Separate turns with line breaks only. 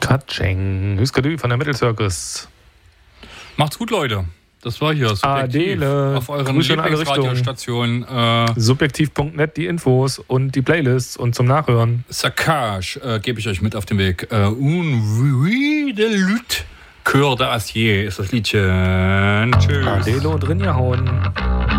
Katscheng. Hüskadü von der Metal Circus.
Macht's gut, Leute. Das war hier Subjektiv
Adele.
auf euren
Grüße in alle
Lieblingsradiostationen.
Subjektiv.net, die Infos und die Playlists und zum Nachhören.
Saccage gebe ich euch mit auf den Weg. Un oui de lutte. Cœur d'Acier ist das Liedchen. Tschüss.
Adele und Rinja hauen.